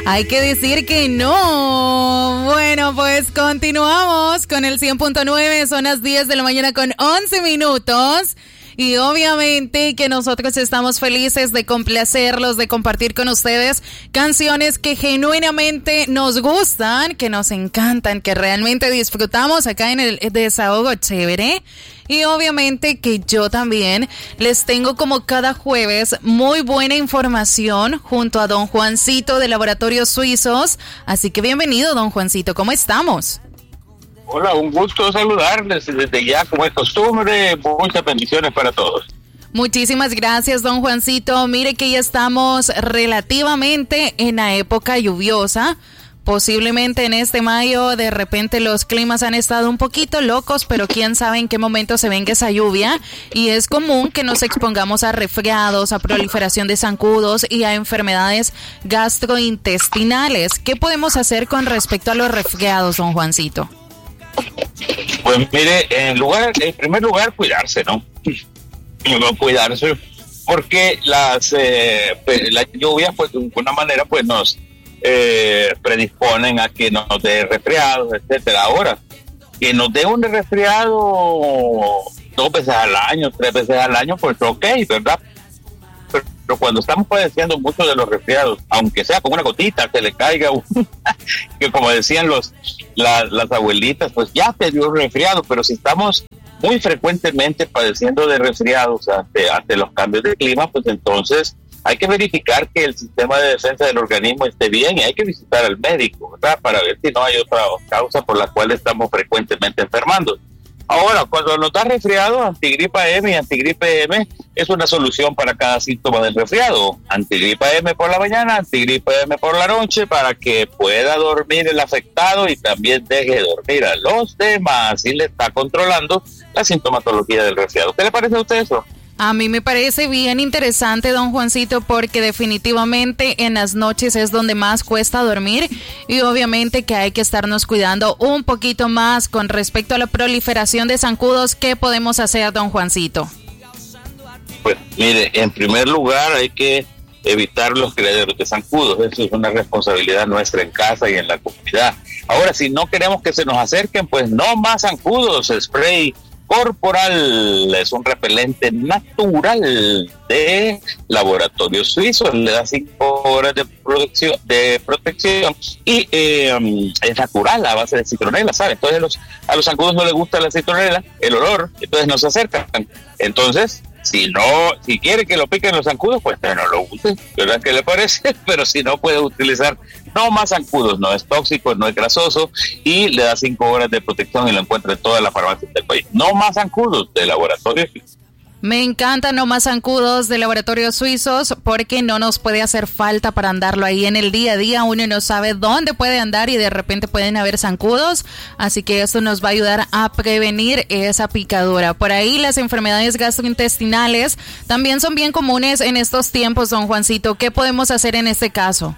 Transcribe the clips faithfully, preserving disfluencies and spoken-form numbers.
Hay que decir que no. Bueno, pues continuamos con el cien punto nueve, son las diez de la mañana con once minutos. Y obviamente que nosotros estamos felices de complacerlos, de compartir con ustedes canciones que genuinamente nos gustan, que nos encantan, que realmente disfrutamos acá en el Desahogo Chévere. Y obviamente que yo también les tengo como cada jueves muy buena información junto a don Juancito de Laboratorios Suizos. Así que bienvenido, don Juancito, ¿cómo estamos? Hola, un gusto saludarles desde ya, como es costumbre. Muchas bendiciones para todos. Muchísimas gracias, don Juancito. Mire que ya estamos relativamente en la época lluviosa. Posiblemente en este mayo de repente los climas han estado un poquito locos, pero quién sabe en qué momento se venga esa lluvia. Y es común que nos expongamos a resfriados, a proliferación de zancudos y a enfermedades gastrointestinales. ¿Qué podemos hacer con respecto a los resfriados, don Juancito? Pues mire, en lugar, en primer lugar, cuidarse, ¿no? No cuidarse, porque las eh, pues, las lluvias, pues de alguna manera, pues nos eh, predisponen a que nos dé resfriados, etcétera. Ahora, que nos dé un resfriado dos veces al año, tres veces al año, pues ok, ¿verdad? Pero, pero cuando estamos padeciendo mucho de los resfriados, aunque sea con una gotita, se le caiga un, que como decían los la, las abuelitas, pues ya te dio un resfriado, pero si estamos muy frecuentemente padeciendo de resfriados ante, ante los cambios de clima, pues entonces hay que verificar que el sistema de defensa del organismo esté bien y hay que visitar al médico, ¿verdad? Para ver si no hay otra causa por la cual estamos frecuentemente enfermando. Ahora, cuando nos da resfriado, antigripa M y antigripe M es una solución para cada síntoma del resfriado. Antigripa M por la mañana, antigripa M por la noche, para que pueda dormir el afectado y también deje dormir a los demás y le está controlando la sintomatología del resfriado. ¿Qué le parece a usted eso? A mí me parece bien interesante, don Juancito, porque definitivamente en las noches es donde más cuesta dormir y obviamente que hay que estarnos cuidando un poquito más con respecto a la proliferación de zancudos. ¿Qué podemos hacer, don Juancito? Pues mire, en primer lugar hay que evitar los criaderos de zancudos. Eso es una responsabilidad nuestra en casa y en la comunidad. Ahora, si no queremos que se nos acerquen, pues no más zancudos. Spray corporal es un repelente natural de Laboratorios Suizos, le da cinco horas de protección, de protección y eh, es natural a base de citronela, ¿sabes? Entonces los, a los zancudos no les gusta la citronela, el olor, entonces no se acercan. Entonces, si no, si quiere que lo piquen los zancudos, pues no lo use, ¿verdad? ¿Qué le parece? Pero si no, puede utilizar no más zancudos, no es tóxico, no es grasoso y le da cinco horas de protección y lo encuentra en todas las farmacias del país. No más zancudos de Laboratorios Suizos. Me encanta no más zancudos de Laboratorios Suizos porque no nos puede hacer falta para andarlo ahí en el día a día. Uno no sabe dónde puede andar y de repente pueden haber zancudos, así que esto nos va a ayudar a prevenir esa picadura. Por ahí las enfermedades gastrointestinales también son bien comunes en estos tiempos, don Juancito. ¿Qué podemos hacer en este caso?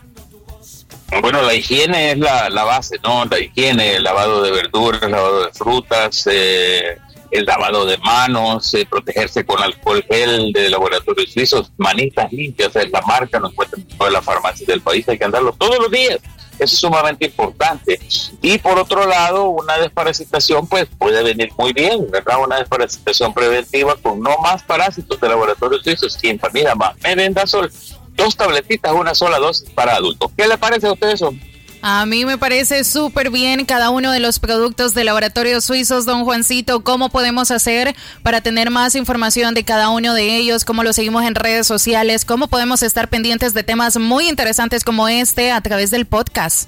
Bueno, la higiene es la, la base, ¿no? La higiene, el lavado de verduras, el lavado de frutas, eh, el lavado de manos, eh, protegerse con alcohol gel de Laboratorios Suizos, manitas limpias, es la marca, nos encuentran en todas las farmacias del país, hay que andarlo todos los días. Eso es sumamente importante. Y por otro lado, una desparasitación pues puede venir muy bien, ¿verdad? Una desparasitación preventiva con no más parásitos de Laboratorios Suizos, Sinfamida más Mebendazol, dos tabletitas, una sola dosis para adultos. ¿Qué le parece a usted eso? A mí me parece súper bien cada uno de los productos de Laboratorios Suizos, don Juancito. ¿Cómo podemos hacer para tener más información de cada uno de ellos? ¿Cómo lo seguimos en redes sociales? ¿Cómo podemos estar pendientes de temas muy interesantes como este a través del podcast?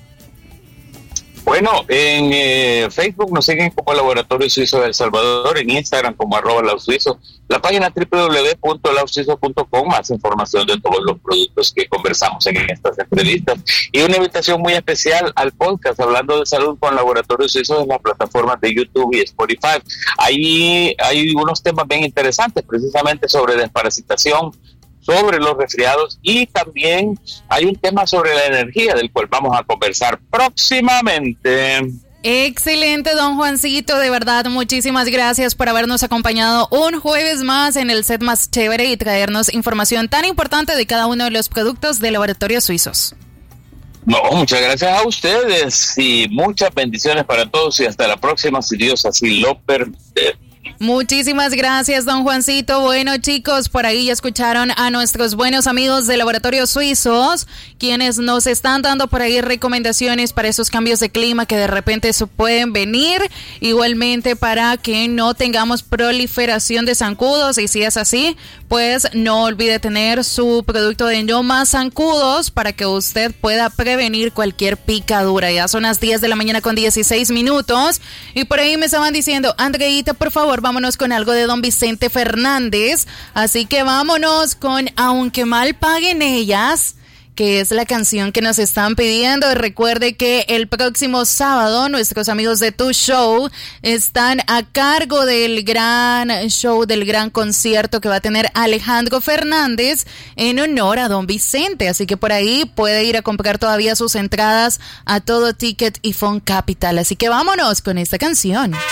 Bueno, en eh, Facebook nos siguen como Laboratorios Suizos de El Salvador, en Instagram como arroba lausuizo, la página doble u doble u doble u punto lausuizo punto com, más información de todos los productos que conversamos en estas entrevistas. Y una invitación muy especial al podcast Hablando de Salud con Laboratorios Suizos en las plataformas de YouTube y Spotify. Ahí hay unos temas bien interesantes, precisamente sobre desparasitación, sobre los resfriados y también hay un tema sobre la energía del cual vamos a conversar próximamente. Excelente, don Juancito, de verdad, muchísimas gracias por habernos acompañado un jueves más en el set más chévere y traernos información tan importante de cada uno de los productos de Laboratorios Suizos. No, muchas gracias a ustedes y muchas bendiciones para todos y hasta la próxima, si Dios así lo permite. Muchísimas gracias, don Juancito. Bueno, chicos, por ahí ya escucharon a nuestros buenos amigos de Laboratorios Suizos, quienes nos están dando por ahí recomendaciones para esos cambios de clima que de repente se pueden venir, igualmente para que no tengamos proliferación de zancudos, y si es así, pues no olvide tener su producto de No Más Zancudos para que usted pueda prevenir cualquier picadura. Ya son las diez de la mañana con dieciséis minutos, y por ahí me estaban diciendo, Andreita, por favor, vámonos con algo de don Vicente Fernández, así que vámonos con Aunque Mal Paguen Ellas, que es la canción que nos están pidiendo. Recuerde que el próximo sábado nuestros amigos de Tu Show están a cargo del gran show, del gran concierto que va a tener Alejandro Fernández en honor a don Vicente, así que por ahí puede ir a comprar todavía sus entradas a Todo Ticket y Phone Capital, así que vámonos con esta canción.